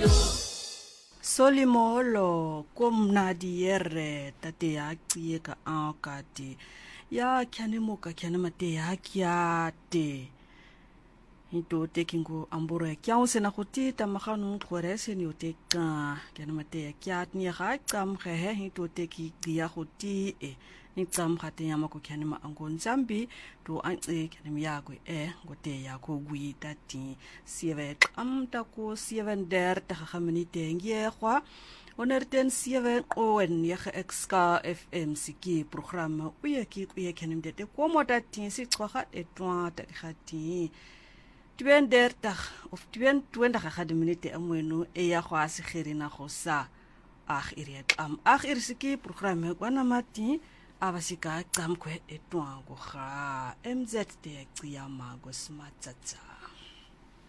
Solimolo komnadi yere tate ya tsieka akati ya kyane moka kyane mate ya kyate hito tekingo ambore kyau sena khuti tamaganu khorese ni uteka kyane mate ya kyat ni ga qam khe hito teki dia khuti ni qam khate ya mako kyane ma angon zambi to ante kyane yakwe ngote yakho gwi tati sieve qam ta ko 37 minute ngie khwa onerten 7 owen ya XK FM siki programme uye kyane mdete ko mota tin si tsoga etwa ta khati 20 of 20 minute amwenu ya khwa se khirina khosa iriet irisiki programme kwana mati abasika qam kwe etwa go kha MZ te tsiyama go smatsa